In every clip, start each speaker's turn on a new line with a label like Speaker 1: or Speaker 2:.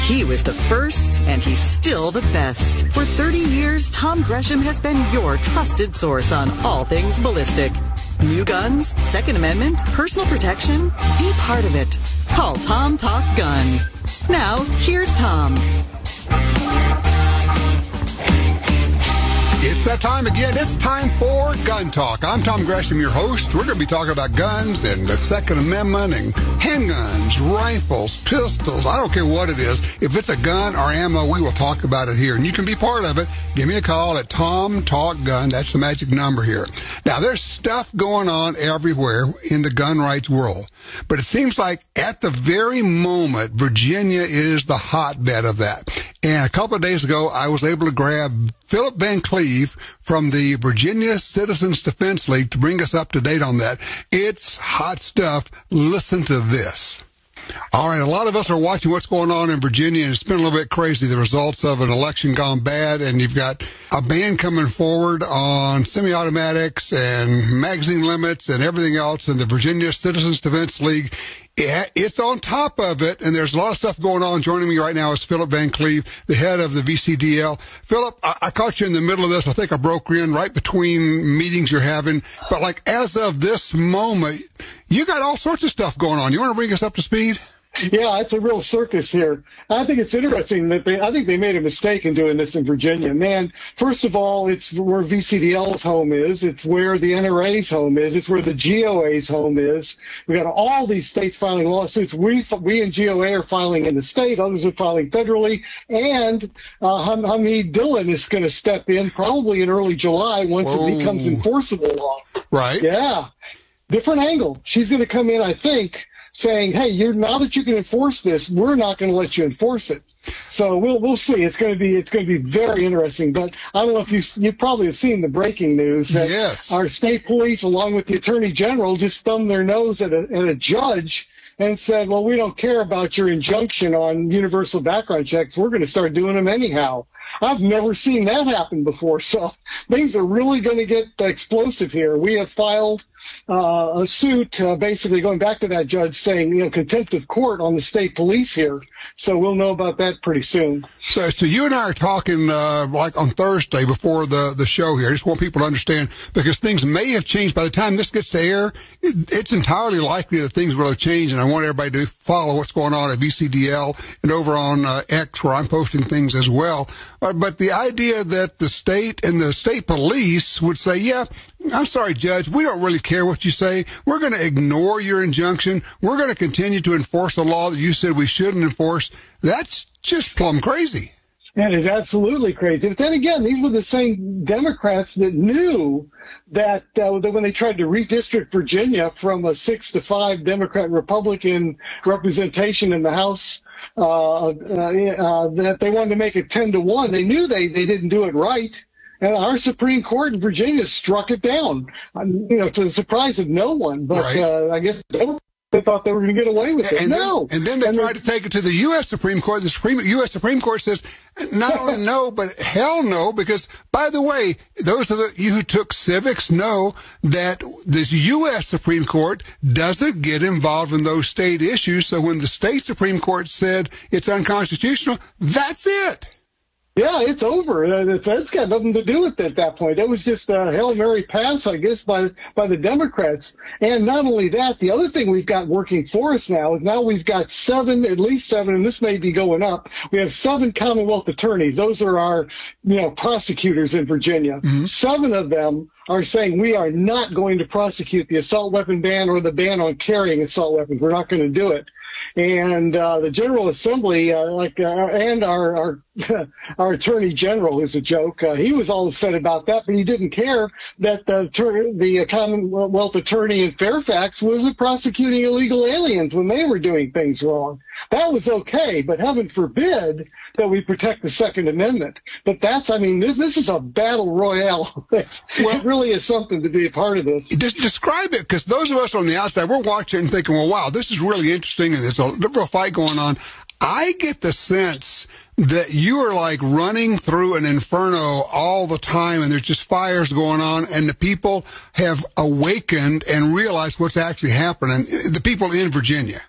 Speaker 1: He was the first, and he's still the best. For 30 years, Tom Gresham has been your trusted source on all things ballistic. New guns, Second Amendment, personal protection. Be part of it. Call Tom Talk Gun. Now, here's Tom.
Speaker 2: It's that time again. It's time for Gun Talk. I'm Tom Gresham, your host. We're going to be talking about guns and the Second Amendment and handguns, rifles, pistols. I don't care what it is. If it's a gun or ammo, we will talk about it here. And you can be part of it. Give me a call at Tom Talk Gun. That's the magic number here. Now, there's stuff going on everywhere in the gun rights world. But it seems like at the very moment, Virginia is the hotbed of that. And a couple of days ago, I was able to grab Philip Van Cleve from the Virginia Citizens Defense League to bring us up to date on that. It's hot stuff. Listen to this. All right, a lot of us are watching what's going on in Virginia, and it's been a little bit crazy, the results of an election gone bad, and you've got a ban coming forward on semi-automatics and magazine limits and everything else, and the Virginia Citizens Defense League, it's on top of it, and there's a lot of stuff going on. Joining me right now is Philip Van Cleve, the head of the VCDL. Philip, I caught you in the middle of this. I think I broke in right between meetings you're having. But, like, as of this moment, you got all sorts of stuff going on. You want to bring us up to speed?
Speaker 3: Yeah, it's a real circus here. I think it's interesting that I think they made a mistake in doing this in Virginia. Man, first of all, it's where VCDL's home is. It's where the NRA's home is. It's where the GOA's home is. We got all these states filing lawsuits. We and GOA are filing in the state. Others are filing federally. And Hamid Dillon is going to step in probably in early July once it becomes enforceable law.
Speaker 2: Right.
Speaker 3: Yeah. Different angle. She's going to come in, I think, saying, hey, now that you can enforce this, we're not going to let you enforce it. So we'll see. It's going to be very interesting. But I don't know if you probably have seen the breaking news that
Speaker 2: yes,
Speaker 3: our state police, along with the attorney general, just thumbed their nose at a judge and said, well, we don't care about your injunction on universal background checks. We're going to start doing them anyhow. I've never seen that happen before. So things are really going to get explosive here. We have filed a suit basically going back to that judge saying, contempt of court on the state police here. So we'll know about that pretty soon.
Speaker 2: So you and I are talking like on Thursday before the show here. I just want people to understand, because things may have changed. By the time this gets to air, it's entirely likely that things will have changed, and I want everybody to follow what's going on at VCDL and over on X, where I'm posting things as well. But the idea that the state and the state police would say, yeah, I'm sorry, Judge, we don't really care what you say. We're going to ignore your injunction. We're going to continue to enforce the law that you said we shouldn't enforce. That's just plumb crazy.
Speaker 3: That is absolutely crazy. But then again, these were the same Democrats that knew that when they tried to redistrict Virginia from a 6-5 Democrat-Republican representation in the House, that they wanted to make it 10-1. They knew they didn't do it right. And our Supreme Court in Virginia struck it down, to the surprise of no one. But right. I guess they thought they were going to get away with it.
Speaker 2: And then they tried to take it to the U.S. Supreme Court. The U.S. Supreme Court says, not only no, but hell no, because, by the way, those of you who took civics know that the U.S. Supreme Court doesn't get involved in those state issues. So when the state Supreme Court said it's unconstitutional, that's it.
Speaker 3: Yeah, it's over. That's got nothing to do with it at that point. That was just a Hail Mary pass, I guess, by the Democrats. And not only that, the other thing we've got working for us now is now we've got at least seven, and this may be going up. We have 7 Commonwealth attorneys. Those are our, prosecutors in Virginia. Mm-hmm. 7 of them are saying we are not going to prosecute the assault weapon ban or the ban on carrying assault weapons. We're not going to do it. And the General Assembly, and our Attorney General, is a joke. He was all upset about that, but he didn't care that the Commonwealth Attorney in Fairfax was prosecuting illegal aliens when they were doing things wrong. That was okay, but heaven forbid that we protect the Second Amendment. But this is a battle royale. It really is something to be a part of this.
Speaker 2: Just describe it, because those of us on the outside, we're watching and thinking, well, wow, this is really interesting, and there's a liberal fight going on. I get the sense that you are like running through an inferno all the time, and there's just fires going on, and the people have awakened and realized what's actually happening, the people in Virginia.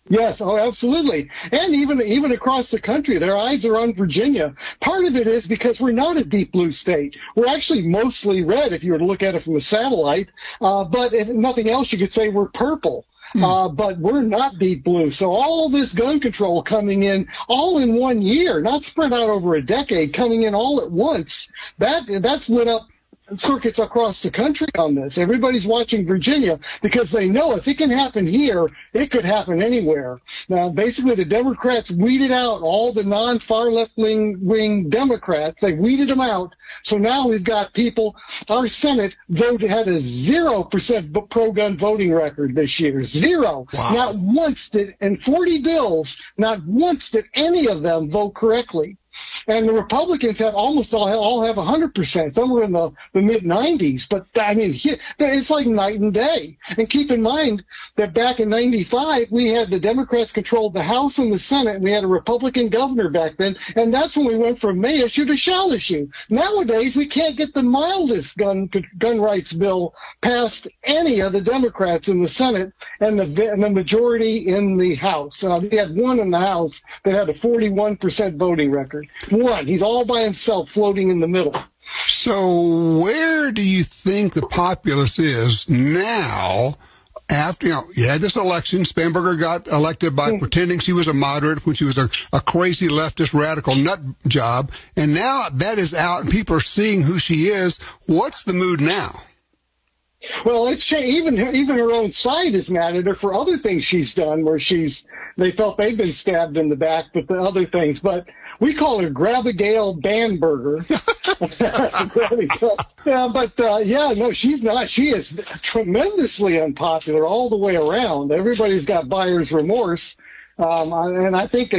Speaker 3: Yes, oh, absolutely. And even across the country, their eyes are on Virginia. Part of it is because we're not a deep blue state. We're actually mostly red if you were to look at it from a satellite. But if nothing else, you could say we're purple. But we're not deep blue. So all this gun control coming in all in 1 year, not spread out over a decade, coming in all at once, that's lit up circuits across the country on this. Everybody's watching Virginia because they know if it can happen here, it could happen anywhere. Now, basically, the Democrats weeded out all the non-far left-wing Democrats. They weeded them out. So now we've got people, our Senate had a 0% pro-gun voting record this year. Zero.
Speaker 2: Wow.
Speaker 3: Not once did, and 40 bills, not once did any of them vote correctly. And the Republicans have almost all have 100%. Some were in the mid-90s. But, I mean, it's like night and day. And keep in mind that back in 95, we had the Democrats controlled the House and the Senate, and we had a Republican governor back then. And that's when we went from may issue to shall issue. Nowadays, we can't get the mildest gun rights bill past any of the Democrats in the Senate and the majority in the House. We had one in the House that had a 41% voting record. One. He's all by himself floating in the middle.
Speaker 2: So where do you think the populace is now after, you had this election? Spanberger got elected by pretending she was a moderate when she was a crazy leftist radical nut job. And now that is out and people are seeing who she is. What's the mood now?
Speaker 3: Well, it's even her own side is mad at her for other things she's done where they felt they've been stabbed in the back, but the other things. But we call her Grabagale Banberger. No, she's not. She is tremendously unpopular all the way around. Everybody's got buyer's remorse. And I think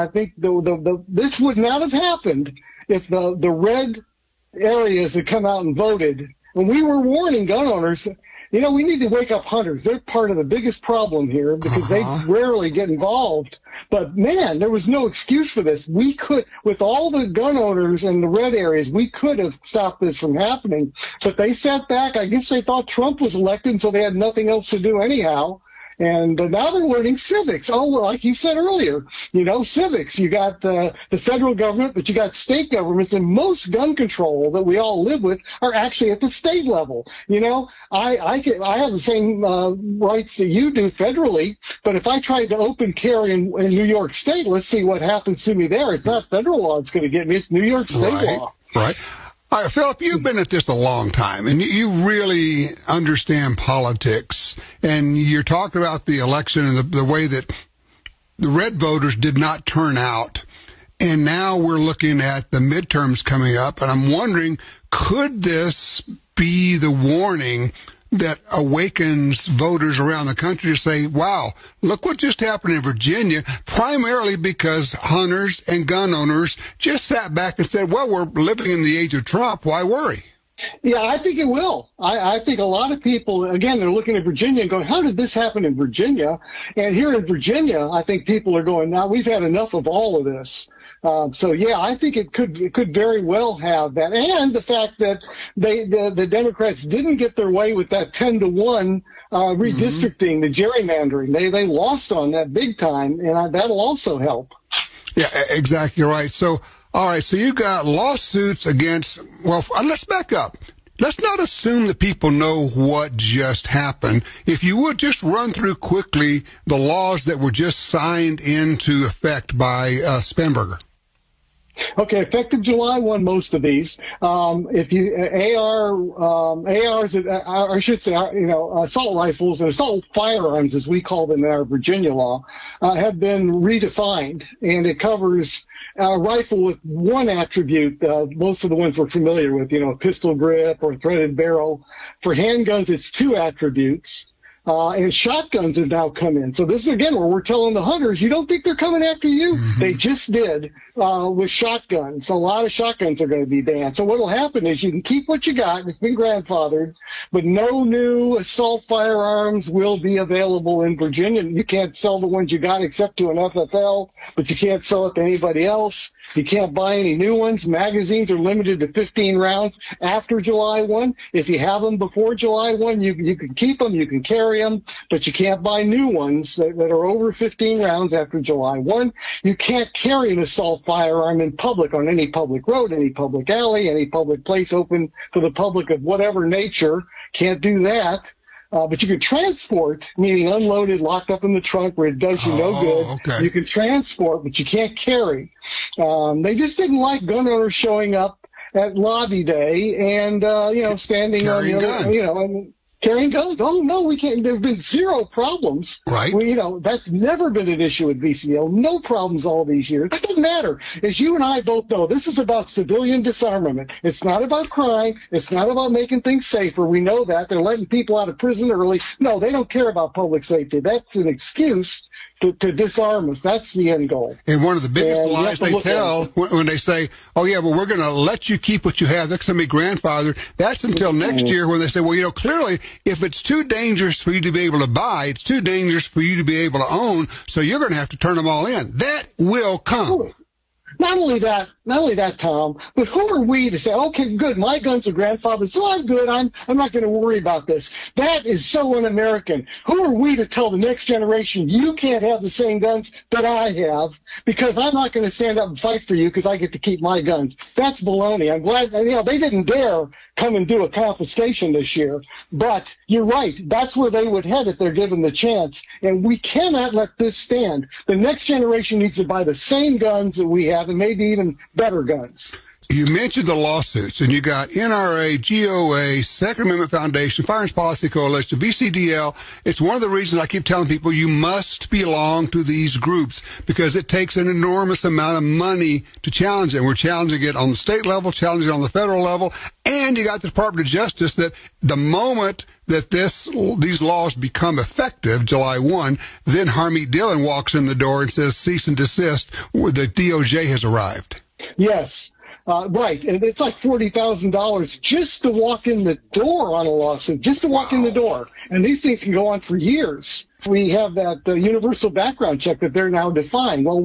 Speaker 3: this would not have happened if the red areas had come out and voted. And we were warning gun owners, we need to wake up hunters. They're part of the biggest problem here because they rarely get involved. But, man, there was no excuse for this. We could, with all the gun owners in the red areas, we could have stopped this from happening. But they sat back. I guess they thought Trump was elected, so they had nothing else to do anyhow. And now they're learning civics. Oh, well, like you said earlier, civics. You got the federal government, but you got state governments, and most gun control that we all live with are actually at the state level. I have the same rights that you do federally, but if I tried to open carry in New York State, let's see what happens to me there. It's not federal law that's going to get me. It's New York State law.
Speaker 2: Right. All right, Philip, you've been at this a long time, and you really understand politics, and you're talking about the election and the way that the red voters did not turn out, and now we're looking at the midterms coming up, and I'm wondering, could this be the warning that awakens voters around the country to say, wow, look what just happened in Virginia, primarily because hunters and gun owners just sat back and said, well, we're living in the age of Trump. Why worry?
Speaker 3: Yeah, I think it will. I think a lot of people, again, they're looking at Virginia and going, how did this happen in Virginia? And here in Virginia, I think people are going, now we've had enough of all of this. I think it could very well have that. And the fact that the Democrats didn't get their way with that 10-to-1 redistricting, the gerrymandering. They lost on that big time, and that'll also help.
Speaker 2: Yeah, exactly right. So, all right, so you got lawsuits against, well, let's back up. Let's not assume that people know what just happened. If you would just run through quickly the laws that were just signed into effect by Spanberger.
Speaker 3: Okay, effective July 1, most of these. If you ARs, I should say, assault rifles and assault firearms, as we call them in our Virginia law, have been redefined, and it covers a rifle with one attribute. Most of the ones we're familiar with, pistol grip or threaded barrel. For handguns, it's two attributes. And shotguns have now come in. So this is, again, where we're telling the hunters, you don't think they're coming after you? Mm-hmm. They just did with shotguns. So a lot of shotguns are going to be banned. So what will happen is you can keep what you got. It's been grandfathered, but no new assault firearms will be available in Virginia. You can't sell the ones you got except to an FFL, but you can't sell it to anybody else. You can't buy any new ones. Magazines are limited to 15 rounds after July 1. If you have them before July 1, you can keep them, you can carry carry them, but you can't buy new ones that are over 15 rounds after July 1. You can't carry an assault firearm in public on any public road, any public alley, any public place open for the public of whatever nature. Can't do that. But you can transport, meaning unloaded, locked up in the trunk where it does you no good.
Speaker 2: Okay.
Speaker 3: You can transport, but you can't carry. They just didn't like gun owners showing up at lobby day and, standing
Speaker 2: carrying
Speaker 3: on,
Speaker 2: guns.
Speaker 3: and carrying guns. Oh, no, we can't. There have been zero problems.
Speaker 2: Right.
Speaker 3: That's never been an issue at VCDL. No problems all these years. It doesn't matter. As you and I both know, this is about civilian disarmament. It's not about crime. It's not about making things safer. We know that. They're letting people out of prison early. No, they don't care about public safety. That's an excuse to disarm us. That's the end goal.
Speaker 2: And one of the biggest lies they tell when they say, oh, yeah, well, we're going to let you keep what you have. That's going to be grandfathered. That's until next year when they say, well, clearly, if it's too dangerous for you to be able to buy, it's too dangerous for you to be able to own, so you're going to have to turn them all in. That will come.
Speaker 3: Not only that, Tom, but who are we to say, okay, good, my guns are grandfathered, so I'm good. I'm not going to worry about this. That is so un-American. Who are we to tell the next generation, you can't have the same guns that I have because I'm not going to stand up and fight for you because I get to keep my guns? That's baloney. I'm glad, they didn't dare come and do a confiscation this year, but you're right. That's where they would head if they're given the chance, and we cannot let this stand. The next generation needs to buy the same guns that we have and maybe even better guns.
Speaker 2: You mentioned the lawsuits, and you got NRA, GOA, Second Amendment Foundation, Firearms Policy Coalition, VCDL. It's one of the reasons I keep telling people you must belong to these groups because it takes an enormous amount of money to challenge it. We're challenging it on the state level, challenging it on the federal level, and you got the Department of Justice that the moment that these laws become effective, July 1, then Harmeet Dillon walks in the door and says, cease and desist, the DOJ has arrived.
Speaker 3: Yes. Right, and it's like $40,000 just to walk in the door on a lawsuit, just to walk in the door. And these things can go on for years. We have that universal background check that they're now defined. Well,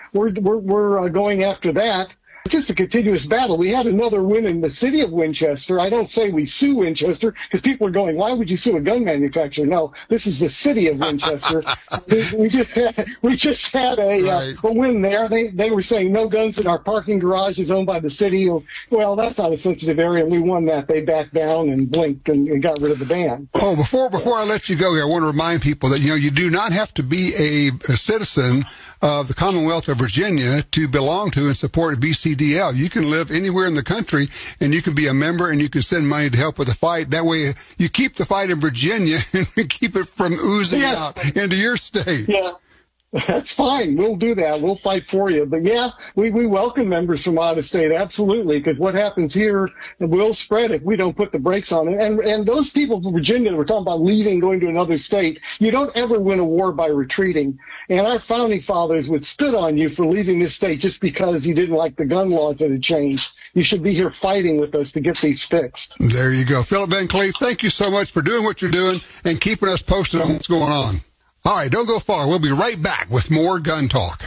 Speaker 3: we're going after that. It's just a continuous battle. We had another win in the city of Winchester. I don't say we sue Winchester because people are going, why would you sue a gun manufacturer? No, this is the city of Winchester. we just had a win there. They were saying no guns in our parking garage is owned by the city. Well, that's not a sensitive area, and we won that. They backed down and blinked and got rid of the ban.
Speaker 2: Oh, before I let you go here, I want to remind people that you do not have to be a citizen of the Commonwealth of Virginia to belong to and support VCDL. You can live anywhere in the country, and you can be a member, and you can send money to help with the fight. That way, you keep the fight in Virginia and keep it from oozing out into your state.
Speaker 3: Yeah. That's fine. We'll do that. We'll fight for you. But yeah, we welcome members from out of state. Absolutely. Because what happens here will spread if we don't put the brakes on it. And those people from Virginia that were talking about leaving, going to another state, you don't ever win a war by retreating. And our founding fathers would spit on you for leaving this state just because you didn't like the gun laws that had changed. You should be here fighting with us to get these fixed.
Speaker 2: There you go. Philip Van Cleef, thank you so much for doing what you're doing and keeping us posted on what's going on. All right, don't go far. We'll be right back with more Gun Talk.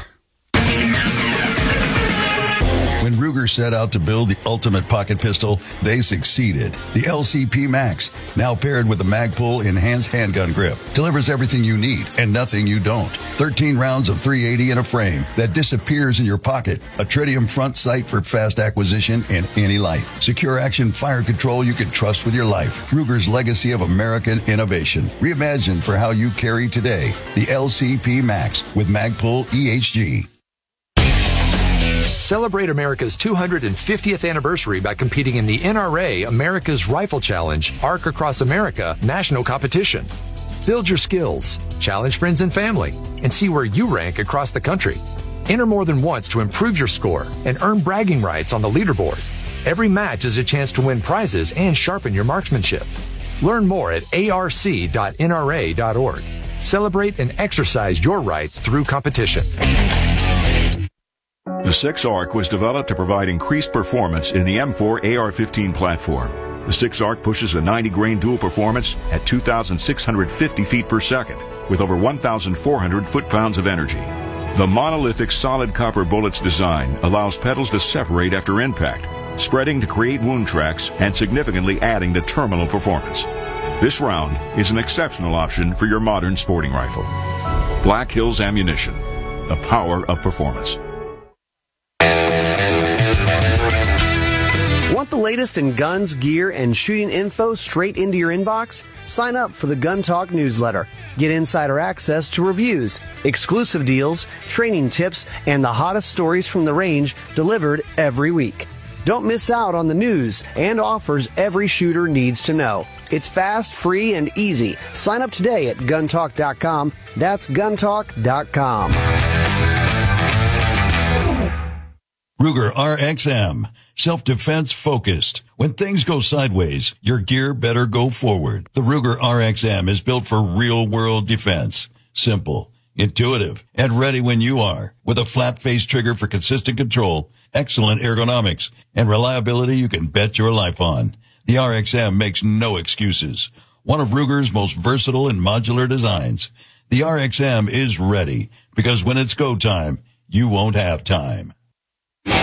Speaker 4: When Ruger set out to build the ultimate pocket pistol, they succeeded. The LCP Max, now paired with the Magpul enhanced handgun grip, delivers everything you need and nothing you don't. 13 rounds of .380 in a frame that disappears in your pocket. A tritium front sight for fast acquisition in any light. Secure action fire control you can trust with your life. Ruger's legacy of American innovation. Reimagined for how you carry today. The LCP Max with Magpul EHG.
Speaker 5: Celebrate America's 250th anniversary by competing in the NRA America's Rifle Challenge Arc Across America national competition. Build your skills, challenge friends and family, and see where you rank across the country. Enter more than once to improve your score and earn bragging rights on the leaderboard. Every match is a chance to win prizes and sharpen your marksmanship. Learn more at arc.nra.org. Celebrate and exercise your rights through competition.
Speaker 6: The 6-ARC was developed to provide increased performance in the M4 AR-15 platform. The 6-ARC pushes a 90-grain dual performance at 2,650 feet per second with over 1,400 foot-pounds of energy. The monolithic solid copper bullet's design allows petals to separate after impact, spreading to create wound tracks and significantly adding to terminal performance. This round is an exceptional option for your modern sporting rifle. Black Hills Ammunition, the power of performance.
Speaker 7: Want the latest in guns, gear, and shooting info straight into your inbox? Sign up for the Gun Talk newsletter. Get insider access to reviews, exclusive deals, training tips, and the hottest stories from the range delivered every week. Don't miss out on the news and offers every shooter needs to know. It's fast, free, and easy. Sign up today at guntalk.com. That's guntalk.com.
Speaker 4: Ruger RXM. Self-defense focused. When things go sideways, your gear better go forward. The Ruger RXM is built for real-world defense. Simple, intuitive, and ready when you are. With a flat-face trigger for consistent control, excellent ergonomics, and reliability you can bet your life on. The RXM makes no excuses. One of Ruger's most versatile and modular designs. The RXM is ready, because when it's go time, you won't have time.